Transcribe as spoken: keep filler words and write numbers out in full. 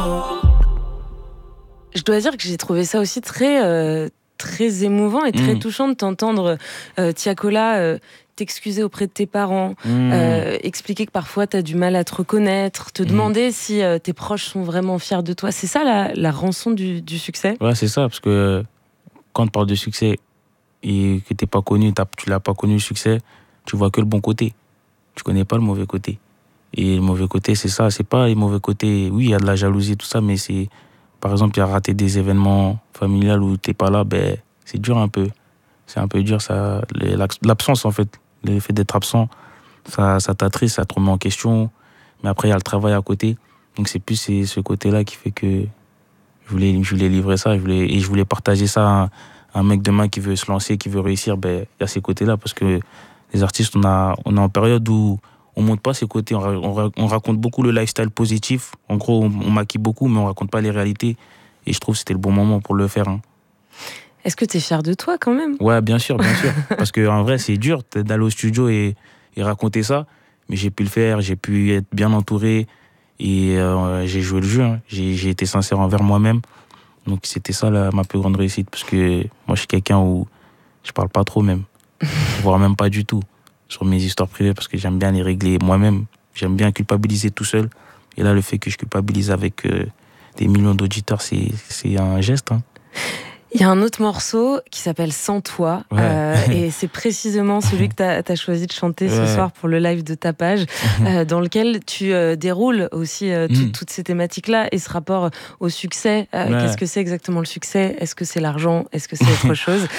Je dois dire que j'ai trouvé ça aussi très, euh, très émouvant et très mmh. touchant de t'entendre, euh, Tiakola, euh, t'excuser auprès de tes parents, mmh. euh, expliquer que parfois t'as du mal à te reconnaître, te mmh. demander si euh, tes proches sont vraiment fiers de toi. C'est ça la, la rançon du, du succès ? Ouais, c'est ça, parce que quand on parle de succès et que t'es pas connu, t'as, tu l'as pas connu le succès, tu vois que le bon côté. Tu connais pas le mauvais côté. Et le mauvais côté, c'est ça, c'est pas les mauvais côtés. Oui, il y a de la jalousie, tout ça, mais c'est... Par exemple, il y a raté des événements familiales où t'es pas là, ben, c'est dur un peu. C'est un peu dur, ça, l'absence en fait. Le fait d'être absent, ça, ça t'attriste, ça te remet en question. Mais après, il y a le travail à côté. Donc c'est plus c'est ce côté-là qui fait que je voulais, je voulais livrer ça. Je voulais, et je voulais partager ça à un, un mec demain qui veut se lancer, qui veut réussir. Ben, il y a ces côtés-là parce que les artistes, on, a, on est en période où on montre pas ces côtés. On, on, on raconte beaucoup le lifestyle positif. En gros, on, on maquille beaucoup, mais on raconte pas les réalités. Et je trouve que c'était le bon moment pour le faire. Hein. Est-ce que tu es fier de toi quand même ? Ouais, bien sûr, bien sûr. Parce qu'en vrai, c'est dur d'aller au studio et, et raconter ça. Mais j'ai pu le faire, j'ai pu être bien entouré. Et euh, j'ai joué le jeu. Hein. J'ai, j'ai été sincère envers moi-même. Donc c'était ça la, ma plus grande réussite. Parce que moi, je suis quelqu'un où je parle pas trop même. Voire même pas du tout. Sur mes histoires privées, parce que j'aime bien les régler moi-même. J'aime bien culpabiliser tout seul. Et là, le fait que je culpabilise avec euh, des millions d'auditeurs, c'est, c'est un geste. Hein. Il y a un autre morceau qui s'appelle Sans toi, ouais. euh, et c'est précisément celui que tu as choisi de chanter ouais. ce soir pour le live de Tapage, euh, dans lequel tu euh, déroules aussi euh, tout, mm. toutes ces thématiques-là et ce rapport au succès. Euh, ouais. Qu'est-ce que c'est exactement le succès ? Est-ce que c'est l'argent ? Est-ce que c'est autre chose ?